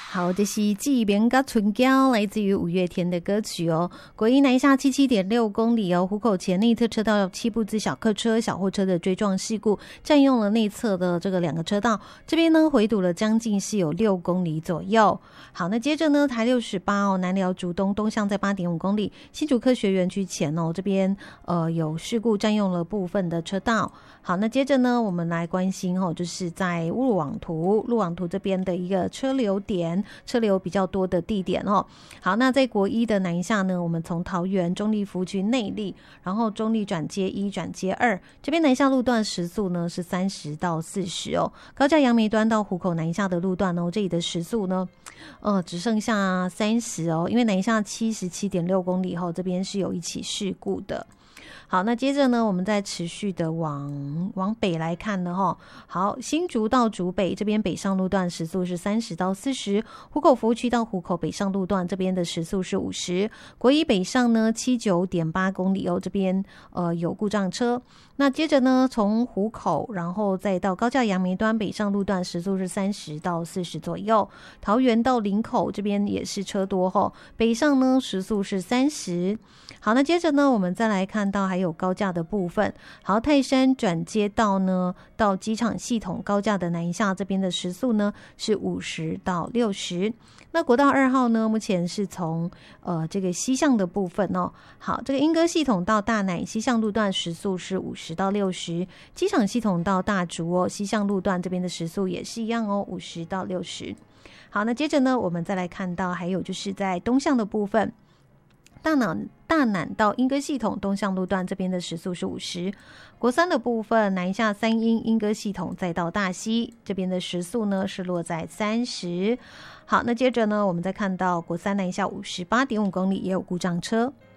好，这是记边跟春娇，来自于五月天的歌曲哦。国一南下77.6公里哦，湖口前内侧车道7部自小客车、小货车的追撞事故，占用了内侧的这个2个车道，这边呢回堵了将近是有6公里左右。好，那接着呢台68哦，南寮竹东东向在8.5公里，新竹科学园区前哦，这边有事故占用了部分的车道。好，那接着呢我们来关心哦，就是在路网图这边的一个车流点，车流比较多的地点哦。好，那在国一的南下呢，我们从桃园中立服务区内壢，然后中立转接1转接2，这边南下路段时速呢是30到40哦。高架杨梅端到湖口南下的路段哦，这里的时速呢只剩下30哦，因为南下77.6公里后，这边是有一起事故的。好，那接着呢我们再持续的往北来看呢齁。好，新竹到竹北这边北上路段时速是30到40，湖口服务区到湖口北上路段这边的时速是50，国一北上呢79.8公里哦，这边有故障车。那接着呢从湖口然后再到高架杨梅端北上路段时速是30到40左右，桃园到林口这边也是车多齁，北上呢时速是30。好，那接着呢我们再来看到还有高架的部分。好，泰山转接道呢到机场系统高架的南下这边的时速呢是50到60。那国道2号呢目前是从这个西向的部分哦。好，这个莺歌系统到大乃西向路段时速是50到60，机场系统到大竹哦，西向路段这边的时速也是一样哦，50到60。好，那接着呢我们再来看到还有就是在东向的部分，大南到莺歌系统东向路段这边的时速是50，国三的部分南下三莺莺歌系统再到大溪这边的时速呢是落在30。好，那接着呢我们再看到国三南下58.5公里也有故障车。